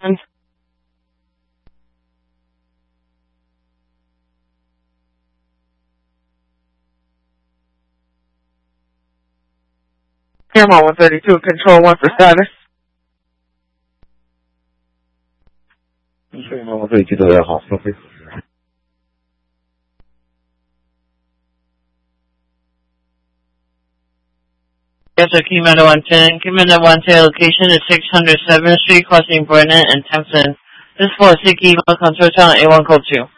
Camera 132, control 1 for status. Camera 132都要好，收费。 Yes, sir, Commander 110. Commander 110, location is 607th Street, crossing Brennan and Tempson. This is for Siki Control Channel A1 Code 2.